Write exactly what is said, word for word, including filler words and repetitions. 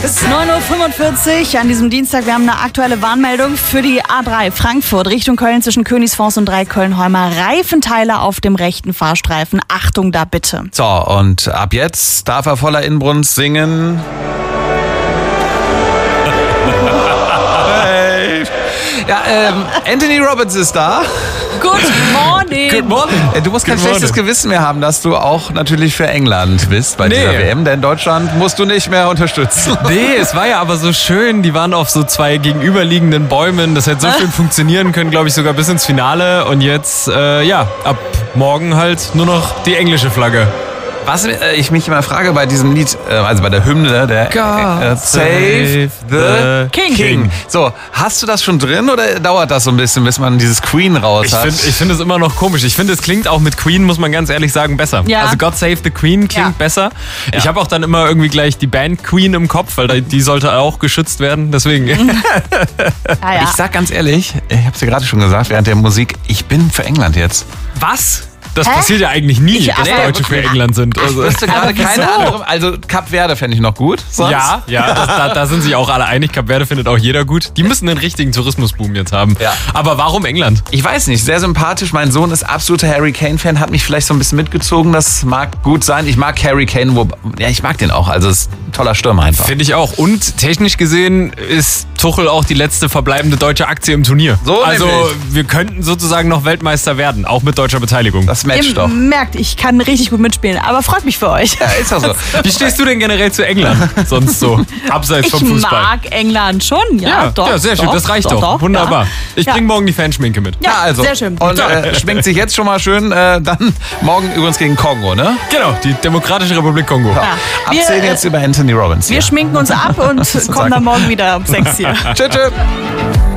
neun Uhr fünfundvierzig an diesem Dienstag. Wir haben eine aktuelle Warnmeldung für die A drei Frankfurt Richtung Köln zwischen Königsforst und Dreiköln-Holmer. Reifenteile auf dem rechten Fahrstreifen. Achtung da bitte. So, und ab jetzt darf er voller Inbrunst singen. Hey. Ja, ähm, Anthony Robbins ist da. Good morning. Good morning. Du musst kein Good schlechtes morning. Gewissen mehr haben, dass du auch natürlich für England bist bei Nee. dieser W M, denn Deutschland musst du nicht mehr unterstützen. Nee, es war ja aber so schön. Die waren auf so zwei gegenüberliegenden Bäumen. Das hätte so schön funktionieren können, glaube ich, sogar bis ins Finale. Und jetzt, äh, ja, ab morgen halt nur noch die englische Flagge. Was äh, ich mich immer frage bei diesem Lied, äh, also bei der Hymne, der äh, Save the King. King. So, hast du das schon drin oder dauert das so ein bisschen, bis man dieses Queen raus Ich hat? finde ich find es immer noch komisch. Ich finde, es klingt auch mit Queen, muss man ganz ehrlich sagen, besser. Ja. Also God Save the Queen klingt Ja. besser. Ich habe auch dann immer irgendwie gleich die Band Queen im Kopf, weil die sollte auch geschützt werden. Deswegen. Ja, ja. Ich sag ganz ehrlich, ich habe es ja gerade schon gesagt während der Musik, ich bin für England jetzt. Was? Das Hä? passiert ja eigentlich nie, Ich- dass aber- Deutsche für England sind. Also. Ich wüsste gerade Aber wieso? keine andere. Also Cap Verde fände ich noch gut. Sonst? Ja, ja, das, da, da sind sich auch alle einig. Cap Verde findet auch jeder gut. Die müssen einen richtigen Tourismusboom jetzt haben. Ja. Aber warum England? Ich weiß nicht, sehr sympathisch. Mein Sohn ist absoluter Harry Kane-Fan, hat mich vielleicht so ein bisschen mitgezogen. Das mag gut sein. Ich mag Harry Kane, wo, ja, ich mag den auch. Also ist ein toller Stürmer einfach. Finde ich auch. Und technisch gesehen ist Tuchel auch die letzte verbleibende deutsche Aktie im Turnier. So also nämlich. wir könnten sozusagen noch Weltmeister werden, auch mit deutscher Beteiligung. Das matcht Ihr doch. merkt, ich kann richtig gut mitspielen, aber freut mich für euch. Ja, ist doch so. Wie stehst du denn generell zu England? Sonst so, abseits Ich vom Fußball. mag England schon, ja, ja, doch. ja, sehr schön, doch, das reicht doch. doch. doch Wunderbar. Ja. Ich Ja. bringe morgen die Fanschminke mit. Ja, also. sehr schön. Und äh, schminkt sich jetzt schon mal schön. Äh, dann morgen übrigens gegen Kongo, ne? Genau, die Demokratische Republik Kongo. Ja. Wir, Abzählen äh, jetzt über Anthony Robbins. Wir schminken uns ab und kommen dann morgen wieder um sechs hier. Tschüss, tschüss.